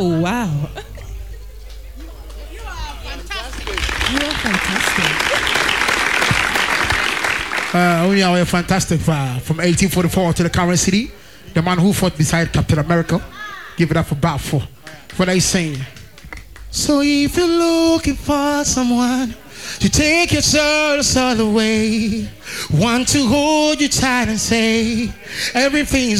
Oh, wow. You are fantastic. We are fantastic from 1844 to the current city. The man who fought beside Captain America. Give it up for Balfour. What I saying? So if you're looking for someone to take your sorrows all away, want to hold you tight and say everything's